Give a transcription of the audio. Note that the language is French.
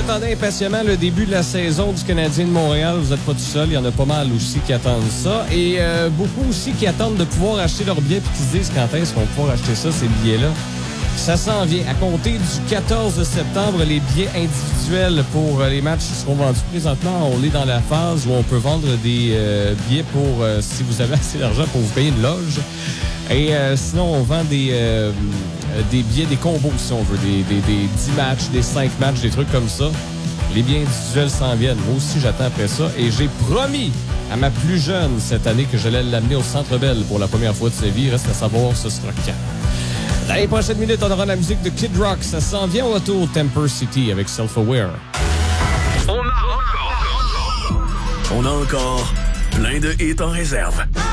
attendez impatiemment le début de la saison du Canadien de Montréal. Vous n'êtes pas tout seul. Il y en a pas mal aussi qui attendent ça. Et beaucoup aussi qui attendent de pouvoir acheter leurs billets et qui se disent quand est-ce qu'on va pouvoir acheter ça, ces billets-là. Ça s'en vient. À compter du 14 septembre, les billets individuels pour les matchs seront vendus. Présentement, on est dans la phase où on peut vendre des billets pour, si vous avez assez d'argent, pour vous payer une loge. Et sinon, on vend des billets, des combos, si on veut, des 10 matchs, des 5 matchs, des trucs comme ça. Les billets individuels s'en viennent. Moi aussi, j'attends après ça. Et j'ai promis à ma plus jeune cette année que j'allais l'amener au Centre Bell pour la première fois de sa vie. Reste à savoir ce sera quand. Dans les prochaines minutes, on aura la musique de Kid Rock. Ça s'en vient au retour Temper City avec Self-Aware. On a encore plein de hits en réserve.